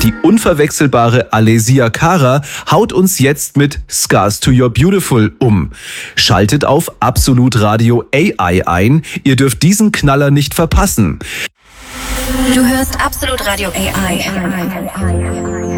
Die unverwechselbare Alessia Cara haut uns jetzt mit Scars to Your Beautiful um. Schaltet auf Absolut Radio AI ein. Ihr dürft diesen Knaller nicht verpassen. Du hörst Absolut Radio AI.